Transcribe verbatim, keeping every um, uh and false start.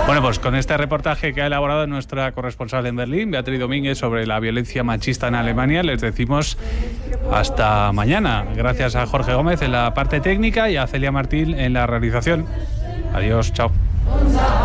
Bueno, pues con este reportaje que ha elaborado nuestra corresponsal en Berlín, Beatriz Domínguez, sobre la violencia machista en Alemania, les decimos hasta mañana. Gracias a Jorge Gómez en la parte técnica y a Celia Martín en la realización. Adiós, chao.